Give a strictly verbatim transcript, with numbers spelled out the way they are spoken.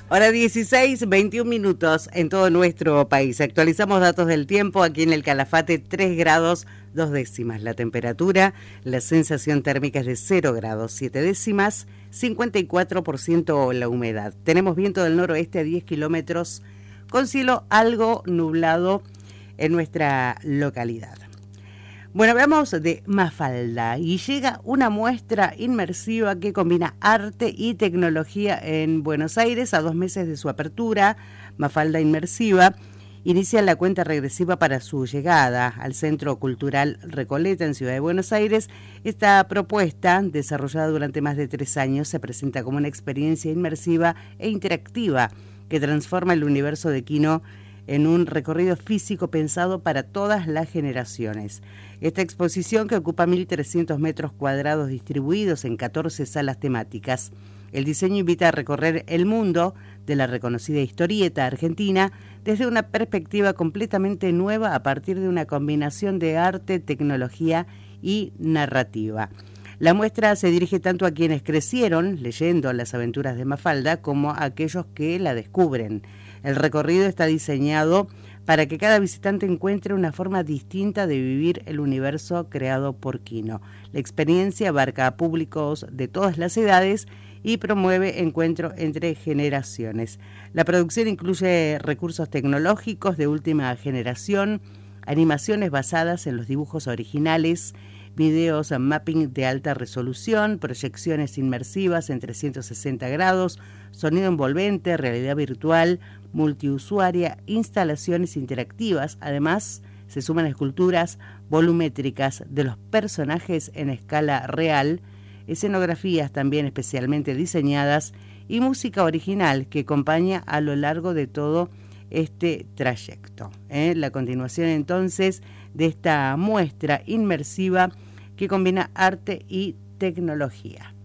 Hora dieciséis, veintiún minutos en todo nuestro país. Actualizamos datos del tiempo aquí en el Calafate, tres grados, dos décimas. La temperatura, la sensación térmica es de cero grados, siete décimas, cincuenta y cuatro por ciento la humedad. Tenemos viento del noroeste a diez kilómetros, con cielo algo nublado en nuestra localidad. Bueno, hablamos de Mafalda y llega una muestra inmersiva que combina arte y tecnología en Buenos Aires a dos meses de su apertura. Mafalda Inmersiva inicia la cuenta regresiva para su llegada al Centro Cultural Recoleta en Ciudad de Buenos Aires. Esta propuesta, desarrollada durante más de tres años, se presenta como una experiencia inmersiva e interactiva que transforma el universo de Quino en un recorrido físico pensado para todas las generaciones. Esta exposición, que ocupa mil trescientos metros cuadrados distribuidos en catorce salas temáticas, el diseño invita a recorrer el mundo de la reconocida historieta argentina desde una perspectiva completamente nueva a partir de una combinación de arte, tecnología y narrativa. La muestra se dirige tanto a quienes crecieron leyendo las aventuras de Mafalda como a aquellos que la descubren. El recorrido está diseñado para que cada visitante encuentre una forma distinta de vivir el universo creado por Quino. La experiencia abarca a públicos de todas las edades y promueve encuentro entre generaciones. La producción incluye recursos tecnológicos de última generación, animaciones basadas en los dibujos originales, videos mapping de alta resolución, proyecciones inmersivas en trescientos sesenta grados, sonido envolvente, realidad virtual, multiusuaria, instalaciones interactivas. Además, se suman esculturas volumétricas de los personajes en escala real, escenografías también especialmente diseñadas y música original que acompaña a lo largo de todo este trayecto. ¿eh? La continuación entonces de esta muestra inmersiva que combina arte y tecnología.